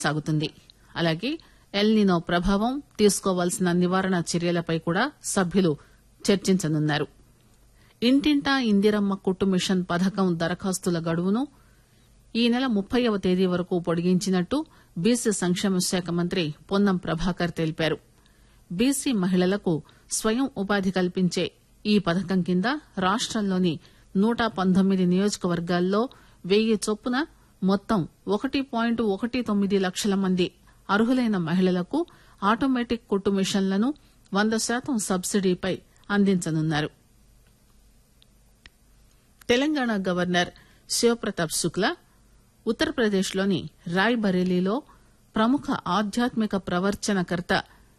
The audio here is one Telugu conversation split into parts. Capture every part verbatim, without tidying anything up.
సాగుతుంది. అలాగే ఎల్నినో ప్రభావం, తీసుకోవాల్సిన నివారణ చర్యలపై కూడా సభ్యులు చర్చించనున్నారు. ఇంటింటా ఇందిరమ్మ కుట్టు మిషన్ పథకం దరఖాస్తుల గడువును ఈ నెల ముప్పైవ తేదీ వరకు పొడిగించినట్టు బీసీ సంక్షేమ శాఖ మంత్రి పొన్నం ప్రభాకర్ తెలిపారు. బీసీ మహిళలకు స్వయం ఉపాధి కల్పించే ఈ పథకం కింద రాష్టంలోని నూట పంతొమ్మిది నియోజకవర్గాల్లో వెయ్యి చొప్పున మొత్తం ఒకటి పాయింట్ ఒకటి తొమ్మిది లక్షల మంది అర్హులైన మహిళలకు ఆటోమేటిక్ కుట్టు మిషన్లను వంద శాతం సబ్సిడీపై అందించనున్నారు. తెలంగాణ గవర్నర్ శివప్రతాప్ శుక్లా ఉత్తరప్రదేశ్లోని రాయ్ బరేలీలో ప్రముఖ ఆధ్యాత్మిక ప్రవర్చనకర్త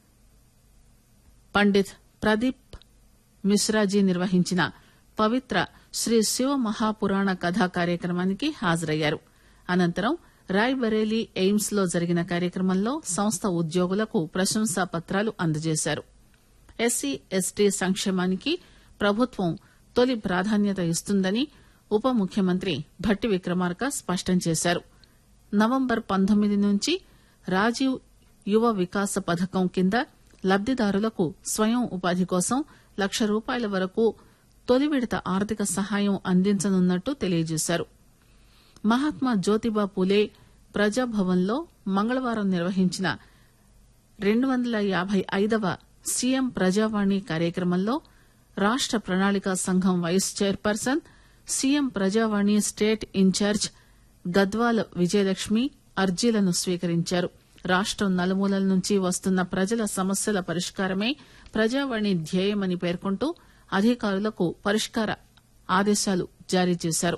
పండిత్ ప్రదీప్ మిశ్రాజీ నిర్వహించిన పవిత్ర శ్రీ శివ మహాపురాణ కథా కార్యక్రమానికి హాజరయ్యారు. అనంతరం రాయ్ బరేలీ ఎయిమ్స్ లో జరిగిన కార్యక్రమంలో సంస్థ ఉద్యోగులకు ప్రశంసా పత్రాలు అందజేశారు. ఎస్సీ ఎస్టీ సంక్షేమానికి ప్రభుత్వం తొలి ప్రాధాన్యత ఇస్తుందని ఉప ముఖ్యమంత్రి భట్టి విక్రమార్క స్పష్టం చేశారు. నవంబర్ పంతొమ్మిది నుంచి రాజీవ్ యువ వికాస పథకం కింద లబ్దిదారులకు స్వయం ఉపాధి కోసం లక్ష రూపాయల వరకు తొలి విడత ఆర్థిక సహాయం అందించనున్నట్టు తెలియజేశారు. మహాత్మా జ్యోతిబా పూలే ప్రజాభవన్లో మంగళవారం నిర్వహించిన రెండు వందల యాభై ఐదవ సీఎం ప్రజావాణి కార్యక్రమంలో రాష్ట ప్రణాళికా సంఘం వైస్ చైర్పర్సన్, సీఎం ప్రజావాణి స్టేట్ ఇన్ఛార్జ్ గద్వాల విజయలక్ష్మి అర్జీలను స్వీకరించారు. రాష్టం నలుమూలల నుంచి వస్తున్న ప్రజల సమస్యల పరిష్కారమే ప్రజావాణి ధ్యేయమని పేర్కొంటూ అధికారులకు పరిష్కార ఆదేశాలు జారీ చేశారు.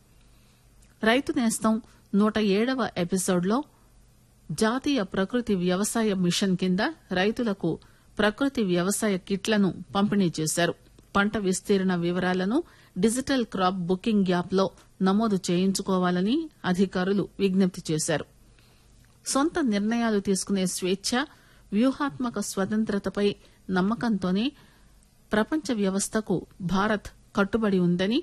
రైతు నేస్తం నూట ఏడవ ఎపిసోడ్లో జాతీయ ప్రకృతి వ్యవసాయ మిషన్ కింద రైతులకు ప్రకృతి వ్యవసాయ కిట్లను పంపిణీ చేశారు. పంట విస్తీర్ణ వివరాలను డిజిటల్ క్రాప్ బుకింగ్ యాప్లో నమోదు చేయించుకోవాలని అధికారులు విజ్ఞప్తి చేశారు. సొంత నిర్ణయాలు తీసుకునే స్వేచ్ఛ, వ్యూహాత్మక స్వతంత్రతపై నమ్మకంతోనే ప్రపంచ వ్యవస్థకు భారత్ కట్టుబడి ఉందని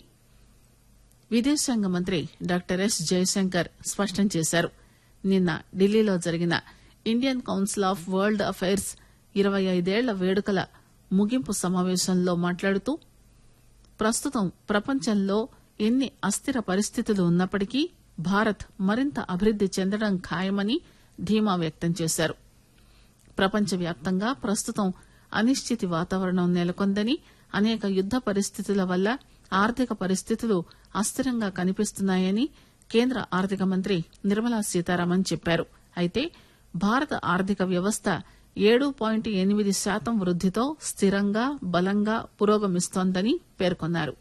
విదేశాంగ మంత్రి డాక్టర్ ఎస్ జయశంకర్ స్పష్టం చేశారు. నిన్న ఢిల్లీలో జరిగిన Indian council of world affairs ఇరవై ఐదేళ్ల వేడుకల ముగింపు సమావేశంలో మాట్లాడుతూ ప్రస్తుతం ప్రపంచంలో ఎన్ని అస్థిర పరిస్థితులు ఉన్నప్పటికీ భారత్ మరింత అభివృద్ది చెందడం ఖాయమని ధీమా వ్యక్తం చేశారు. ప్రపంచవ్యాప్తంగా ప్రస్తుతం అనిశ్చితి వాతావరణం నెలకొందని, అనేక యుద్ద పరిస్థితుల వల్ల ఆర్థిక పరిస్థితులు అస్థిరంగా కనిపిస్తున్నాయని కేంద్ర ఆర్థిక మంత్రి నిర్మలా సీతారామన్ చెప్పారు. అయితే భారత ఆర్థిక వ్యవస్థ ఏడు పాయింట్ ఎనిమిది శాతం వృద్దితో స్థిరంగా, బలంగా పురోగమిస్తోందని పేర్కొన్నారు.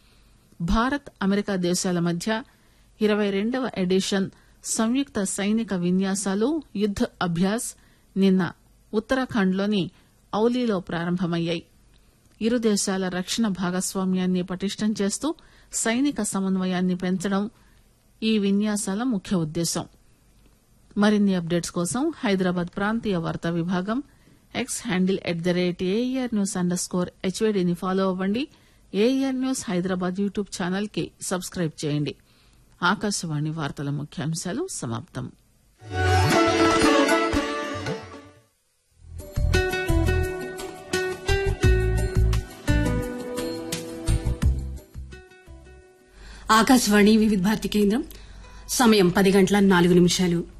భారత్ అమెరికా దేశాల మధ్య ఇరవై రెండవ ఎడిషన్ సంయుక్త సైనిక విన్యాసాలు యుద్ద అభ్యాస్ నిన్న ఉత్తరాఖండ్లోని ఔలీలో ప్రారంభమయ్యాయి. ఇరు దేశాల రక్షణ భాగస్వామ్యాన్ని పటిష్టం చేస్తూ సైనిక సమన్వయాన్ని పెంచడం ఈ విన్యాసాల ముఖ్య ఉద్దేశం. మరిన్ని అప్డేట్స్ కోసం హైదరాబాద్ ప్రాంతీయ వార్తా విభాగం X handle at the rate AR news under score హెచ్వైడీని follow అవ్వండి. AR news Hyderabad YouTube channel కి సబ్స్క్రైబ్ చేయండి. ఆకాశవాణి వార్తల ముఖ్యాంశాలు సమాప్తం. ఆకాశవాణి వివిధ భారతి కేంద్రం. సమయం పది గంటల నాలుగు నిమిషాలు.